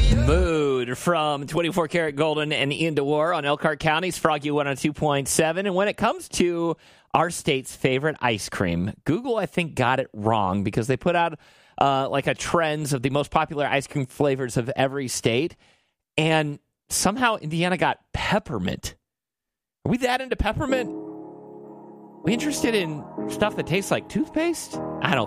Mood from 24 Karat Golden and Ian DeWar on Elkhart County's Froggy 102.7. And when it comes to our state's favorite ice cream, Google, I think, got it wrong because they put out like a trends of the most popular ice cream flavors of every state. And somehow Indiana got peppermint. Are we that into peppermint? Are we interested in stuff that tastes like toothpaste? I don't